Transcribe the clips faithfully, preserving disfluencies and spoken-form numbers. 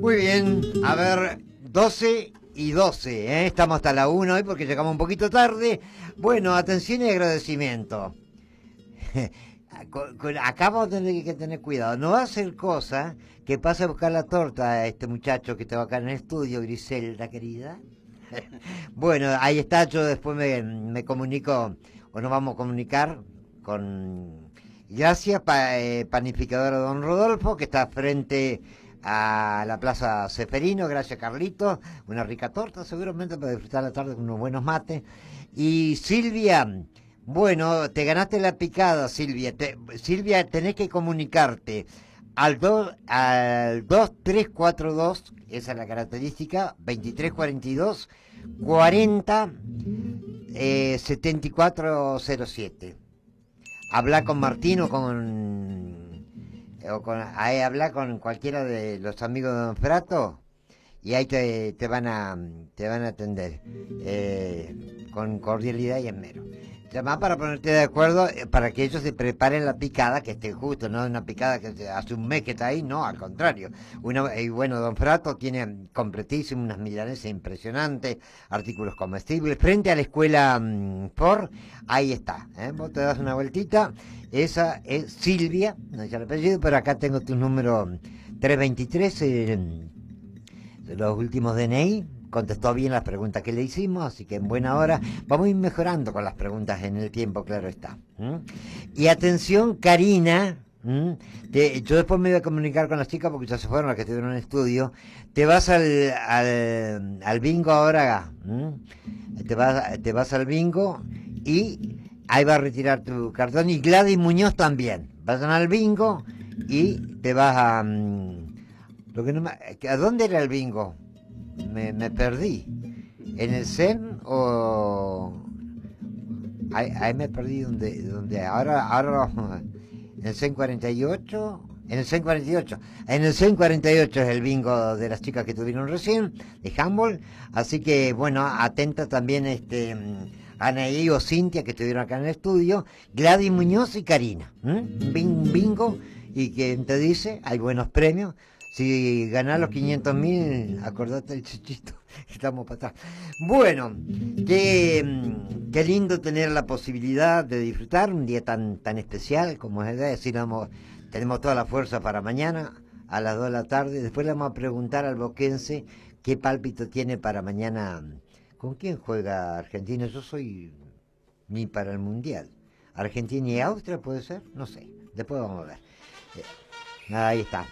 Muy bien, a ver, doce y doce, ¿eh? Estamos hasta la una hoy porque llegamos un poquito tarde. Bueno, atención y agradecimiento. Acá vamos a tener que tener cuidado. No va a ser cosa que pase a buscar la torta a este muchacho que estaba acá en el estudio, Griselda, querida. Bueno, ahí está, yo después me, me comunico, o nos vamos a comunicar con... Gracias, pa, eh, panificadora Don Rodolfo, que está frente a la Plaza Ceferino. Gracias, Carlitos. Una rica torta, seguramente, para disfrutar la tarde con unos buenos mates. Y Silvia, bueno, te ganaste la picada, Silvia. Te, Silvia, tenés que comunicarte al, do, al dos tres cuatro dos, esa es la característica, veintitrés cuarenta y dos, cuarenta, eh, setenta y cuatro cero siete. Habla con Martín o con, o con ahí habla con cualquiera de los amigos de Don Frato y ahí te, te van a te van a atender eh, con cordialidad y esmero. Llamá para ponerte de acuerdo, eh, para que ellos se preparen la picada, que esté justo, no una picada que hace un mes que está ahí, no, al contrario. Una, y bueno, Don Frato tiene completísimo, unas milanesas impresionantes, artículos comestibles, frente a la escuela um, Ford, ahí está, ¿eh? Vos te das una vueltita, esa es Silvia, no dice el apellido, pero acá tengo tu número trescientos veintitrés, eh, los últimos D N I. Contestó bien las preguntas que le hicimos, así que en buena hora vamos a ir mejorando con las preguntas en el tiempo, claro está. ¿Mm? Y atención, Karina, ¿Mm? Te, yo después me voy a comunicar con las chicas porque ya se fueron las que estuvieron en el estudio. Te vas al, al, al bingo ahora, ¿Mm? te, vas, te vas al bingo y ahí va a retirar tu cartón. Y Gladys Muñoz también. Vayan al bingo y te vas a... Lo que no me, ¿a dónde era el bingo? Me, me perdí. ¿En el C E N o...? Ahí, ahí me perdí donde... donde ahora... ahora ¿en el C E N cuarenta y ocho? En el C E N cuarenta y ocho. En el C E N cuarenta y ocho es el bingo de las chicas que tuvieron recién, de handball. Así que, bueno, atenta también este... Anaí o Cintia, que estuvieron acá en el estudio. Gladys Muñoz y Karina. ¿Mm? Bing, bingo. Y quien te dice, hay buenos premios. Si ganás los quinientos mil, acordate el chichito, estamos para atrás. Bueno, qué, qué lindo tener la posibilidad de disfrutar un día tan tan especial como es el de decir, vamos, tenemos toda la fuerza para mañana a las dos de la tarde. Después le vamos a preguntar al boquense qué pálpito tiene para mañana. ¿Con quién juega Argentina? Yo soy ni para el Mundial. ¿Argentina y Austria puede ser? No sé, después vamos a ver. Eh, ahí está.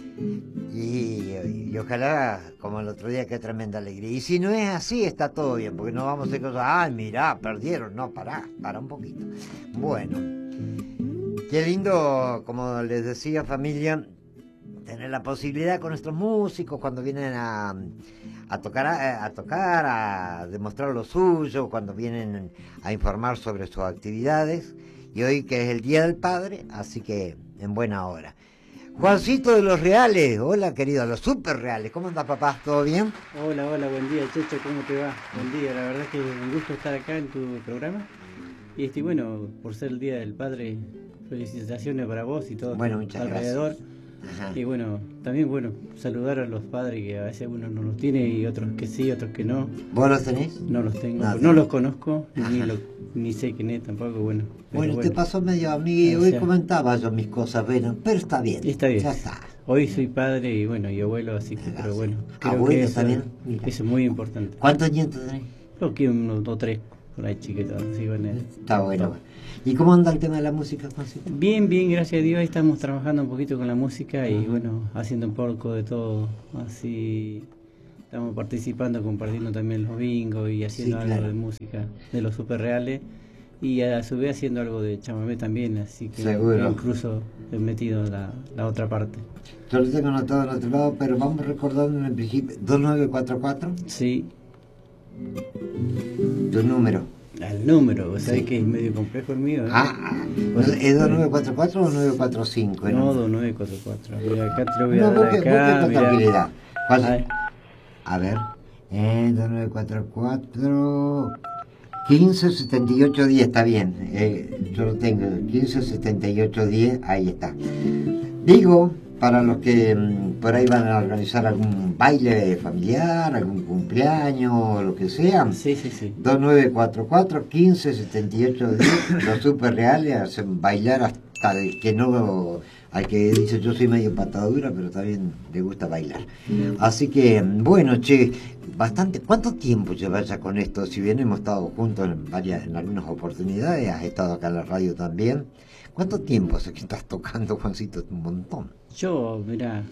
Y, y ojalá, como el otro día, que tremenda alegría. Y si no es así, está todo bien, porque no vamos a hacer cosas, ay, mirá, perdieron. No, pará, pará un poquito. Bueno, qué lindo, como les decía, familia, tener la posibilidad con nuestros músicos cuando vienen a, a tocar, a, a tocar, a demostrar lo suyo, cuando vienen a informar sobre sus actividades. Y hoy que es el Día del Padre, así que en buena hora. Juancito de los Reales, hola querido, los super reales, ¿cómo andas, papá? ¿Todo bien? Hola, hola, buen día, Checho, ¿cómo te va? Buen día, la verdad es que un gusto estar acá en tu programa. Y este, bueno, por ser el Día del Padre, felicitaciones para vos y todo bueno, tu muchas alrededor. Gracias. Ajá. Y bueno, también bueno, saludar a los padres que a veces uno no los tiene y otros que sí, otros que no. ¿Vos los tenés? No los tengo, no, no los conozco, ni, lo, ni sé quién es tampoco, bueno. Bueno, bueno, te pasó medio a mí, hoy o sea, comentaba yo mis cosas, bueno, pero está bien. Está bien. Ya está. Hoy soy padre y bueno, y abuelo, así que, pero bueno. Creo abuelo que eso, también. Eso es muy importante. ¿Cuántos nietos tenés? Creo que unos dos, tres, por ahí chiquitos, así van a... Está bueno. Top. ¿Y cómo anda el tema de la música, Juancito? Bien, bien, gracias a Dios. Ahí estamos trabajando un poquito con la música y bueno, haciendo un poco de todo. Así estamos participando, compartiendo también los bingos y haciendo sí, algo claro. de música de los super reales. Y a su vez haciendo algo de chamamé también, así que seguro. Incluso he metido la, la otra parte. Yo lo tengo anotado en otro lado, pero vamos recordando en el principio. ¿dos nueve cuatro cuatro? Sí. Tu número. El número, o sea, sí. Que es medio complejo el mío. ¿eh? Ah, pues, ¿es dos nueve cuatro cuatro o nueve cuatro cinco? No, no, dos nueve cuatro cuatro. Mira, acá te lo voy a no, dar busque, acá. Busque con tranquilidad. A, a ver, eh, dos nueve cuatro cuatro... quince setenta y ocho diez, está bien, eh, yo lo tengo, quince setenta y ocho diez, ahí está. Digo, para los que mm, por ahí van a organizar algún baile familiar, algún cumpleaños, lo que sea. Sí, sí, sí. dos nueve cuatro cuatro, quince, setenta y ocho, diez. Los super reales hacen bailar hasta el que no, al que dice yo soy medio patadura, pero también le gusta bailar. Así que, bueno, che, bastante. ¿Cuánto tiempo llevas ya con esto? Si bien hemos estado juntos en varias, en algunas oportunidades, has estado acá en la radio también. ¿Cuánto tiempo hace que estás tocando, Juancito? Un montón. Yo, mira,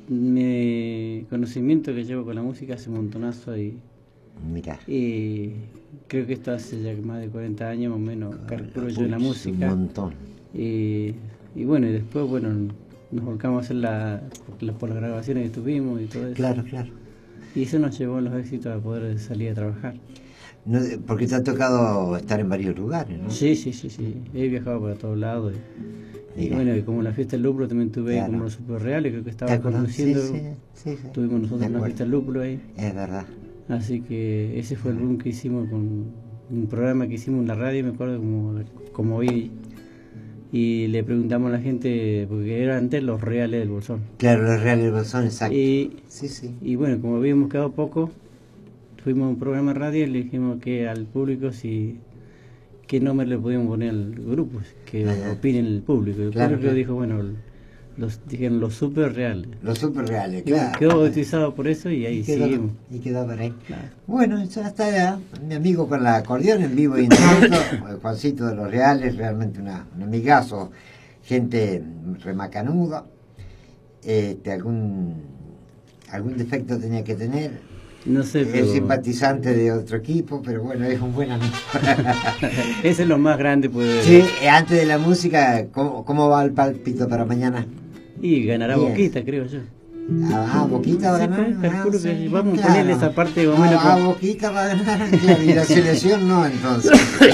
mi conocimiento que llevo con la música hace un montonazo y, Mira. y creo que esto hace ya más de cuarenta años más o menos, calculo yo en la Un música. montón. Y, y bueno, y después, bueno, nos volcamos a hacer la, la- por las grabaciones que tuvimos y todo eso. Claro, claro. Y eso nos llevó a los éxitos a poder salir a trabajar. No, porque te ha tocado estar en varios lugares, ¿no? Sí, sí, sí, sí. He viajado para todos lados. Y, y Mira. bueno, y como la fiesta del lúpulo también tuve ahí Claro. como los super reales, creo que ¿Te estaba acordás? Sí, conduciendo. sí, sí, sí. Tuvimos nosotros Me una acuerdo. fiesta del lúpulo ahí. Es verdad. Así que ese fue el boom que hicimos con un programa que hicimos en la radio, me acuerdo como, como hoy. Y le preguntamos a la gente, porque eran antes los reales del bolsón. Claro, los reales son exactos. Y, Sí, sí. y bueno, como habíamos quedado poco, fuimos a un programa de radio y le dijimos que al público si qué nombre le podíamos poner al grupo, que Ajá. opinen el público. El Claro, público claro. dijo, bueno, los dijeron los super reales. Los super reales, Y bueno, claro. quedó bautizado por eso y ahí Y quedó, seguimos. y quedó por ahí. Claro. Bueno, ya está ya. Mi amigo con la acordeón en vivo y en directo, Juancito de los Reales, realmente una, un amigazo, gente remacanuda. Este, algún algún defecto tenía que tener. No sé, Es pero simpatizante de otro equipo, pero bueno, es un buen amigo. ese es lo más grande, pues. Sí, eh, antes de la música, ¿cómo, cómo va el palpito para mañana? Y ganará Bien. Boquita, creo yo. Ah, Boquita va a Sí, ganar. pues, calculo Ah, que sí, vamos a claro. ponerle esa parte más o Ah, menos ah, como- Boquita va a ganar, claro, y la selección no, entonces.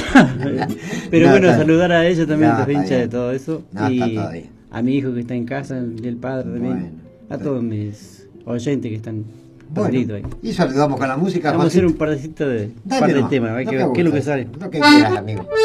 Pero No, bueno, está- saludar a ella también, No, los está hinchas bien. de todo eso. No, está y todo bien. a mi hijo que está en casa, y el padre también. Bueno. A todos mis oyentes que están Bueno, perdidos ahí. y saludamos con la música. Vamos a hacer un Juancito. parcito de, Dale par de nomás, temas, a ver lo qué, que qué es lo que guste, sale. Lo que quieras, amigo.